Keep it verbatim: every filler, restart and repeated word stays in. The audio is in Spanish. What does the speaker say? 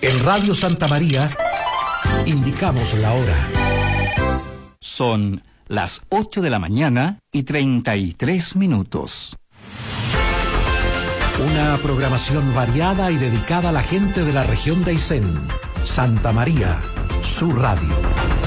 En Radio Santa María indicamos la hora. Son las ocho de la mañana y treinta y tres minutos. Una programación variada y dedicada a la gente de la región de Aysén. Santa María, su radio.